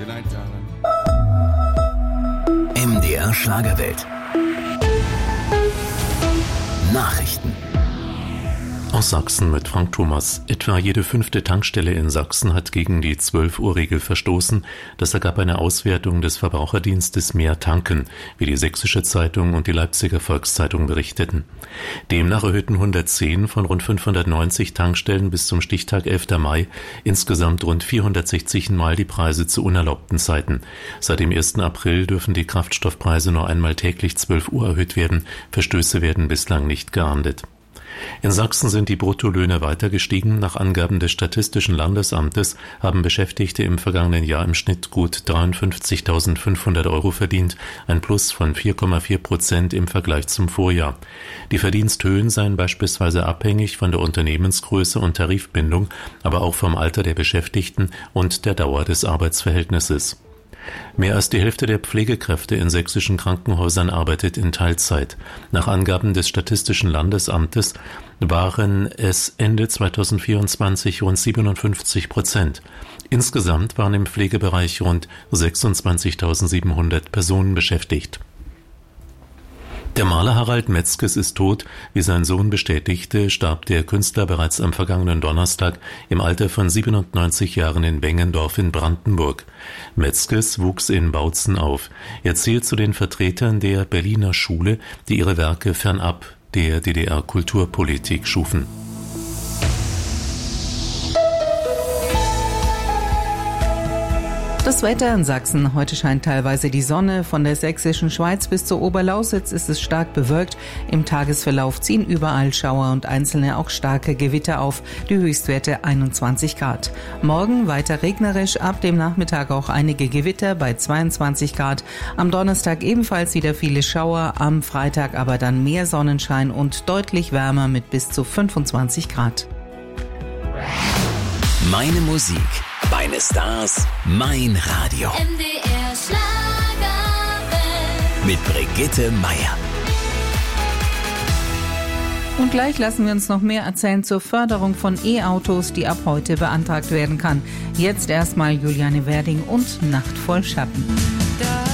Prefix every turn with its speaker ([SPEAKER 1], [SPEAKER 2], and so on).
[SPEAKER 1] MDR Schlagerwelt. Nachrichten.
[SPEAKER 2] Aus Sachsen mit Frank Thomas. Etwa jede 5. Tankstelle in Sachsen hat gegen die 12-Uhr-Regel verstoßen. Das ergab eine Auswertung des Verbraucherdienstes Mehr Tanken, wie die Sächsische Zeitung und die Leipziger Volkszeitung berichteten. Demnach erhöhten 110 von rund 590 Tankstellen bis zum Stichtag 11. Mai insgesamt rund 460 Mal die Preise zu unerlaubten Zeiten. Seit dem 1. April dürfen die Kraftstoffpreise nur einmal täglich 12 Uhr erhöht werden. Verstöße werden bislang nicht geahndet. In Sachsen sind die Bruttolöhne weiter gestiegen. Nach Angaben des Statistischen Landesamtes haben Beschäftigte im vergangenen Jahr im Schnitt gut 53.500 Euro verdient, ein Plus von 4,4% im Vergleich zum Vorjahr. Die Verdiensthöhen seien beispielsweise abhängig von der Unternehmensgröße und Tarifbindung, aber auch vom Alter der Beschäftigten und der Dauer des Arbeitsverhältnisses. Mehr als die Hälfte der Pflegekräfte in sächsischen Krankenhäusern arbeitet in Teilzeit. Nach Angaben des Statistischen Landesamtes waren es Ende 2024 rund 57%. Insgesamt waren im Pflegebereich rund 26.700 Personen beschäftigt. Der Maler Harald Metzges ist tot. Wie sein Sohn bestätigte, starb der Künstler bereits am vergangenen Donnerstag im Alter von 97 Jahren in Bengendorf in Brandenburg. Metzges wuchs in Bautzen auf. Er zählt zu den Vertretern der Berliner Schule, die ihre Werke fernab der DDR-Kulturpolitik schufen.
[SPEAKER 3] Das Wetter in Sachsen. Heute scheint teilweise die Sonne. Von der sächsischen Schweiz bis zur Oberlausitz ist es stark bewölkt. Im Tagesverlauf ziehen überall Schauer und einzelne auch starke Gewitter auf. Die Höchstwerte 21 Grad. Morgen weiter regnerisch, ab dem Nachmittag auch einige Gewitter bei 22 Grad. Am Donnerstag ebenfalls wieder viele Schauer, am Freitag aber dann mehr Sonnenschein und deutlich wärmer mit bis zu 25 Grad.
[SPEAKER 1] Meine Musik, meine Stars, mein Radio.
[SPEAKER 4] MDR Schlagerwelt.
[SPEAKER 1] Mit Brigitte Meier.
[SPEAKER 3] Und gleich lassen wir uns noch mehr erzählen zur Förderung von E-Autos, die ab heute beantragt werden kann. Jetzt erstmal Juliane Werding und Nacht voll Schatten.